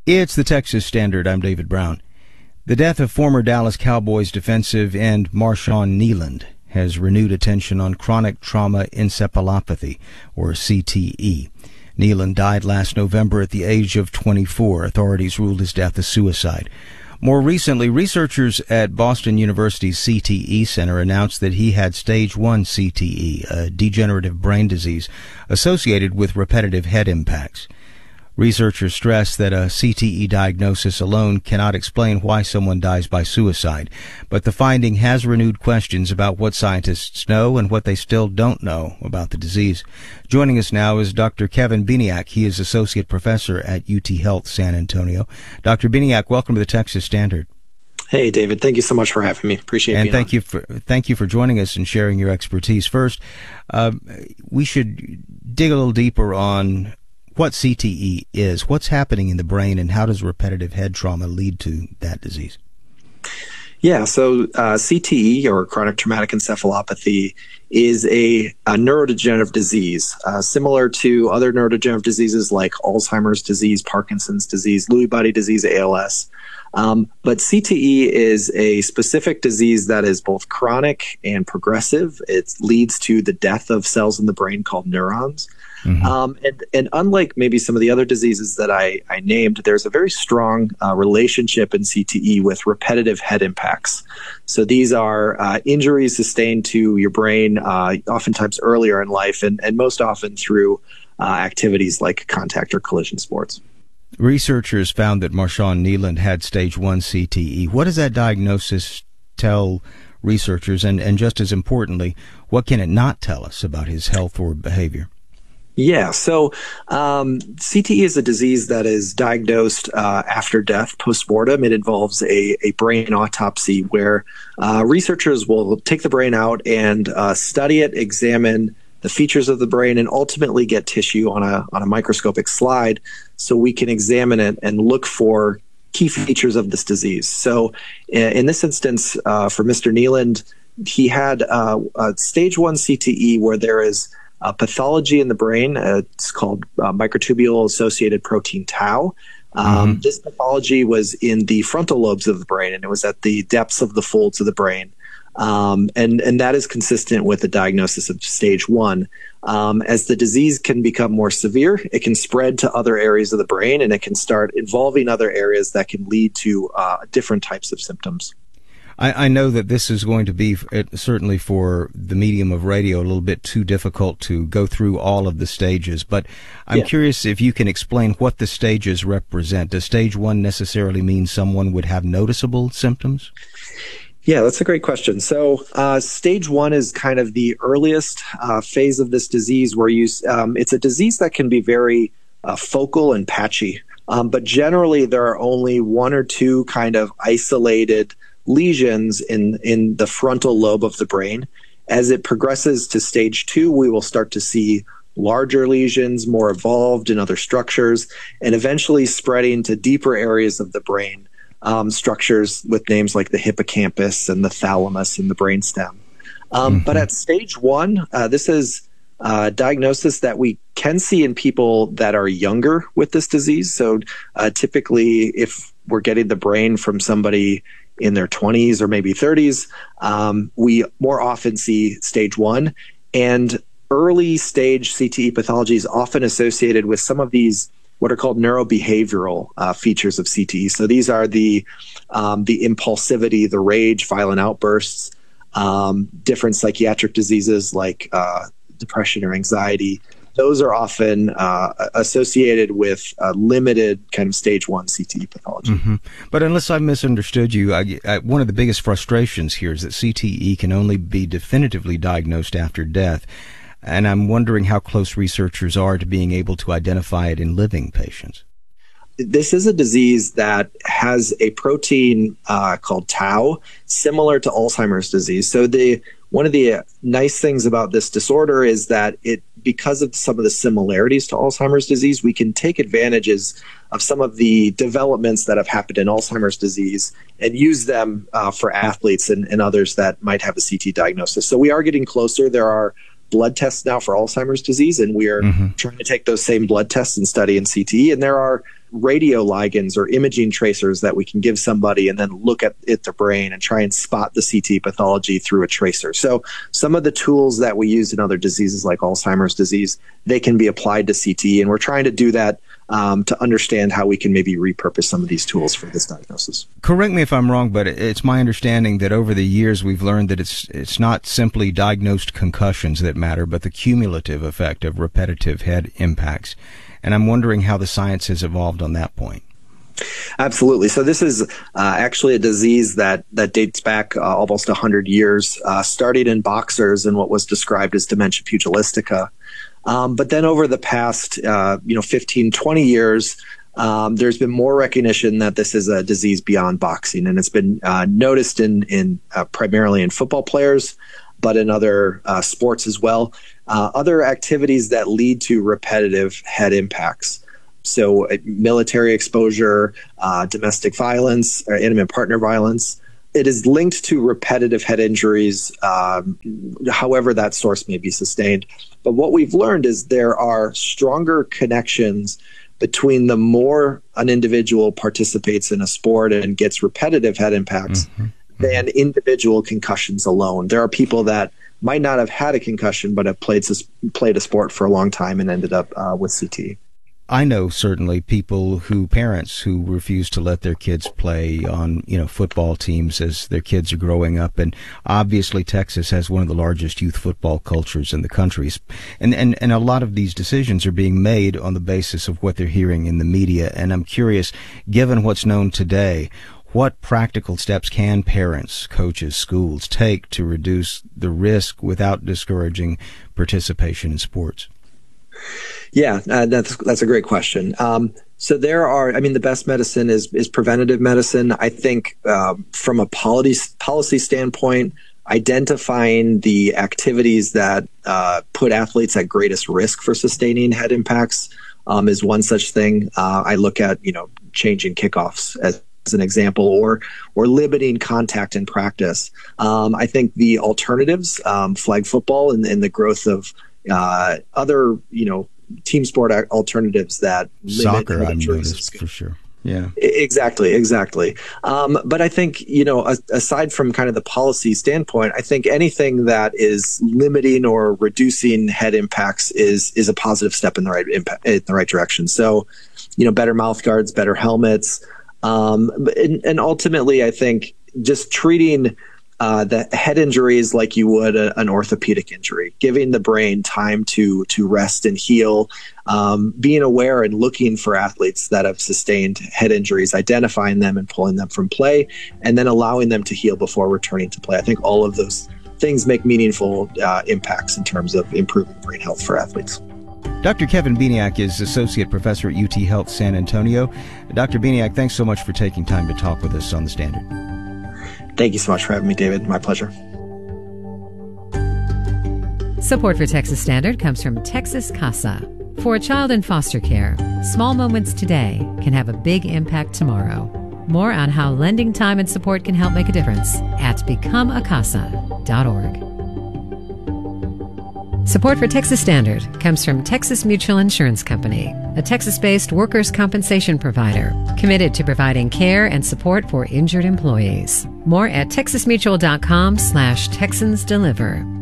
It's the Texas Standard. I'm David Brown. The death of former Dallas Cowboys defensive end Marshawn Kneeland has renewed attention on chronic trauma encephalopathy, or CTE. Kneeland died last November at the age of 24. Authorities ruled his death a suicide. More recently, researchers at Boston University's CTE Center announced that he had stage 1 CTE, a degenerative brain disease associated with repetitive head impacts. Researchers stress that a CTE diagnosis alone cannot explain why someone dies by suicide, but the finding has renewed questions about what scientists know and what they still don't know about the disease. Joining us now is Dr. Kevin Bieniak. He is Associate Professor at UT Health San Antonio. Dr. Bieniak, welcome to the Texas Standard. Hey, David. Thank you so much for having me. Appreciate it. And thank you for joining us and sharing your expertise. First, we should dig a little deeper on what CTE is, what's happening in the brain, and how does repetitive head trauma lead to that disease? Yeah, so CTE, or chronic traumatic encephalopathy, is a neurodegenerative disease, similar to other neurodegenerative diseases like Alzheimer's disease, Parkinson's disease, Lewy body disease, ALS. But CTE is a specific disease that is both chronic and progressive. It leads to the death of cells in the brain called neurons. Mm-hmm. And unlike maybe some of the other diseases that I named, there's a very strong relationship in CTE with repetitive head impacts. So these are injuries sustained to your brain, oftentimes earlier in life, and most often through activities like contact or collision sports. Researchers found that Marshawn Kneeland had stage 1 CTE. What does that diagnosis tell researchers? And just as importantly, what can it not tell us about his health or behavior? Yeah, so CTE is a disease that is diagnosed after death, post-mortem. It involves a brain autopsy where researchers will take the brain out and study it, examine the features of the brain, and ultimately get tissue on a microscopic slide so we can examine it and look for key features of this disease. So in this instance, for Mr. Kneeland, he had a stage 1 CTE where there is pathology in the brain. It's called microtubule-associated protein tau. This pathology was in the frontal lobes of the brain, and it was at the depths of the folds of the brain. And that is consistent with the diagnosis of stage 1. As the disease can become more severe, it can spread to other areas of the brain, and it can start involving other areas that can lead to different types of symptoms. I know that this is going to be, certainly for the medium of radio, a little bit too difficult to go through all of the stages, but I'm curious if you can explain what the stages represent. Does stage 1 necessarily mean someone would have noticeable symptoms? Yeah, that's a great question. So stage 1 is kind of the earliest phase of this disease where it's a disease that can be very focal and patchy, but generally there are only 1 or 2 kind of isolated lesions in the frontal lobe of the brain. As it progresses to stage 2, we will start to see larger lesions, more evolved in other structures, and eventually spreading to deeper areas of the brain, structures with names like the hippocampus and the thalamus and the brainstem. But at stage 1, this is a diagnosis that we can see in people that are younger with this disease. So typically, if we're getting the brain from somebody in their 20s or maybe 30s, we more often see stage 1. And early stage CTE pathology is often associated with some of these what are called neurobehavioral features of CTE. So these are the impulsivity, the rage, violent outbursts, different psychiatric diseases like depression or anxiety. Those are often associated with limited kind of stage 1 CTE pathology. Mm-hmm. But unless I misunderstood you, one of the biggest frustrations here is that CTE can only be definitively diagnosed after death. And I'm wondering how close researchers are to being able to identify it in living patients. This is a disease that has a protein called tau, similar to Alzheimer's disease. So one of the nice things about this disorder is that because of some of the similarities to Alzheimer's disease, we can take advantages of some of the developments that have happened in Alzheimer's disease and use them for athletes and others that might have a CT diagnosis. So we are getting closer. There are blood tests now for Alzheimer's disease, and we are trying to take those same blood tests and study in CTE. And there are radioligands or imaging tracers that we can give somebody and then look at the brain and try and spot the CT pathology through a tracer. So some of the tools that we use in other diseases like Alzheimer's disease, they can be applied to CT, and we're trying to do that to understand how we can maybe repurpose some of these tools for this diagnosis. Correct me if I'm wrong, but it's my understanding that over the years we've learned that it's not simply diagnosed concussions that matter, but the cumulative effect of repetitive head impacts. And I'm wondering how the science has evolved on that point. Absolutely. So this is actually a disease that dates back almost 100 years, started in boxers in what was described as dementia pugilistica. But then over the past 15, 20 years, there's been more recognition that this is a disease beyond boxing, and it's been noticed in primarily in football players, but in other sports as well. Other activities that lead to repetitive head impacts. So military exposure, domestic violence, or intimate partner violence. It is linked to repetitive head injuries, however that source may be sustained. But what we've learned is there are stronger connections between the more an individual participates in a sport and gets repetitive head impacts than individual concussions alone. There are people that might not have had a concussion but have played a sport for a long time and ended up with CT. I know certainly parents who refuse to let their kids play on, football teams as their kids are growing up. And obviously Texas has one of the largest youth football cultures in the country. And a lot of these decisions are being made on the basis of what they're hearing in the media. And I'm curious, given what's known today, what practical steps can parents, coaches, schools take to reduce the risk without discouraging participation in sports? Yeah, that's a great question. So there are, the best medicine is preventative medicine. I think from a policy standpoint, identifying the activities that put athletes at greatest risk for sustaining head impacts is one such thing. I look at, changing kickoffs as an example, or limiting contact in practice. I think the alternatives, flag football and the growth of other, team sport alternatives that limit soccer, I've noticed for sure. Yeah, exactly. But I think, aside from kind of the policy standpoint, I think anything that is limiting or reducing head impacts is a positive step in the right direction. So, better mouth guards, better helmets, and ultimately, I think just treating the head injuries like you would an orthopedic injury, giving the brain time to rest and heal, being aware and looking for athletes that have sustained head injuries, identifying them and pulling them from play, and then allowing them to heal before returning to play. I think all of those things make meaningful impacts in terms of improving brain health for athletes. Dr. Kevin Bieniak is Associate Professor at UT Health San Antonio. Dr. Bieniak, thanks so much for taking time to talk with us on The Standard. Thank you so much for having me, David. My pleasure. Support for Texas Standard comes from Texas CASA. For a child in foster care, small moments today can have a big impact tomorrow. More on how lending time and support can help make a difference at becomeacasa.org. Support for Texas Standard comes from Texas Mutual Insurance Company, a Texas-based workers' compensation provider committed to providing care and support for injured employees. More at texasmutual.com/TexansDeliver.